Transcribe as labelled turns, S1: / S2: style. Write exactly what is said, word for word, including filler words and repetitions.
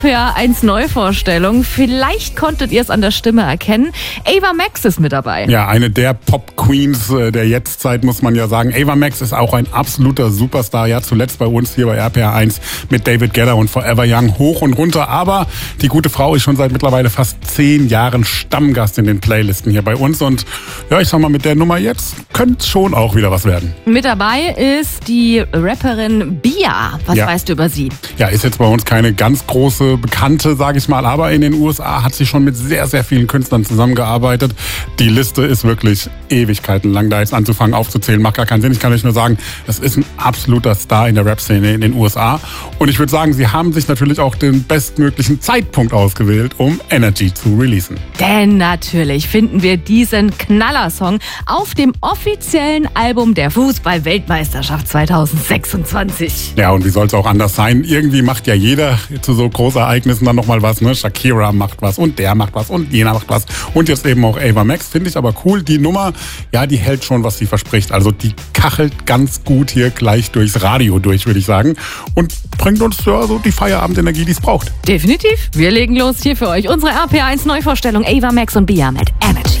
S1: R P R eins Neuvorstellung. Vielleicht konntet ihr es an der Stimme erkennen. Ava Max ist mit dabei.
S2: Ja, eine der Pop-Queens der Jetztzeit, muss man ja sagen. Ava Max ist auch ein absoluter Superstar. Ja, zuletzt bei uns hier bei R P R eins mit David Guetta und Forever Young hoch und runter. Aber die gute Frau ist schon seit mittlerweile fast zehn Jahren Stammgast in den Playlisten hier bei uns. Und ja, ich sag mal, mit der Nummer jetzt könnte schon auch wieder was werden.
S1: Mit dabei ist die Rapperin Bia. Was
S2: Ja.
S1: weißt du über sie?
S2: Ja, ist jetzt bei uns keine ganz große Bekannte, sage ich mal, aber in den U S A hat sie schon mit sehr, sehr vielen Künstlern zusammengearbeitet. Die Liste ist wirklich Ewigkeiten lang, da jetzt anzufangen aufzuzählen, macht gar keinen Sinn. Ich kann euch nur sagen, das ist ein absoluter Star in der Rap-Szene in den U S A. Und ich würde sagen, sie haben sich natürlich auch den bestmöglichen Zeitpunkt ausgewählt, um Energy zu releasen.
S1: Denn natürlich finden wir diesen Knallersong auf dem offiziellen Album der Fußball-Weltmeisterschaft zweitausendsechsundzwanzig.
S2: Ja, und wie soll es auch anders sein? Irgendwie macht ja jeder zu so Großereignissen dann nochmal was, ne? Shakira macht was und der macht was und jener macht was. Und jetzt eben auch Ava Max, finde ich aber cool. Die Nummer, ja, die hält schon, was sie verspricht. Also die kachelt ganz gut hier gleich durchs Radio durch, würde ich sagen. Und bringt uns ja so die Feierabendenergie, die es braucht.
S1: Definitiv. Wir legen los hier für euch. Unsere R P R eins Neuvorstellung Ava Max und Bia mit Energy.